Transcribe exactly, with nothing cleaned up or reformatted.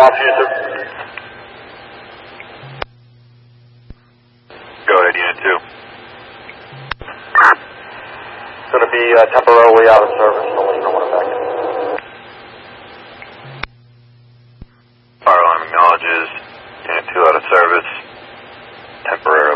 off, Houston. Go ahead, Unit two. Going to be uh, temporarily out of service. I'll let you know when I'm back in. Fire alarm acknowledges. Unit two out of service. Temporarily.